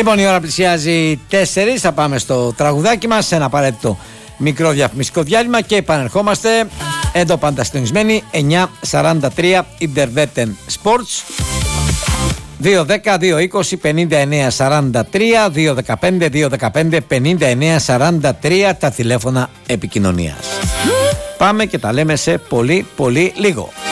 Λοιπόν, η ώρα πλησιάζει 4. Θα πάμε στο τραγουδάκι μας, σε ένα απαραίτητο μικρό διαφημιστικό διάλειμμα και επανερχόμαστε. Εδώ πάντα συντονισμένοι, 9:43 Interveten Sports. 2-10-2-20-59-43, 2-15-2-15-59-43 τα τηλέφωνα επικοινωνίας. Πάμε και τα λέμε σε πολύ λίγο.